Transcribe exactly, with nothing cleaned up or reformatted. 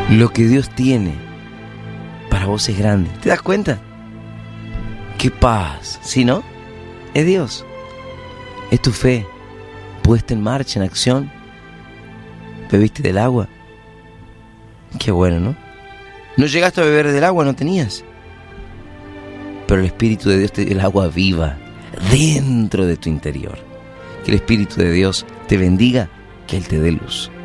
Lo que Dios tiene para vos es grande. ¿Te das cuenta? ¡Qué paz! ¿Sí, no? Es Dios. Es tu fe puesta en marcha, en acción. ¿Bebiste del agua? Qué bueno, ¿no? No llegaste a beber del agua, no tenías. Pero el Espíritu de Dios te dio el agua viva dentro de tu interior. Que el Espíritu de Dios te bendiga, que Él te dé luz.